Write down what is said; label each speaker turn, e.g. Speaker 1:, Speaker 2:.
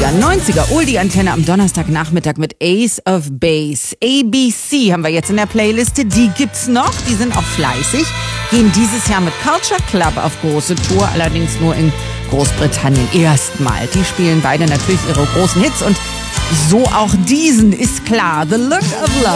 Speaker 1: unserer 90er Oldie-Antenne am Donnerstagnachmittag mit Ace of Base. ABC haben wir jetzt in der Playliste, die gibt's noch, die sind auch fleißig, gehen dieses Jahr mit Culture Club auf große Tour, allerdings nur in Großbritannien erstmal. Die spielen beide natürlich ihre großen Hits und so auch diesen, ist klar, The Look of Love.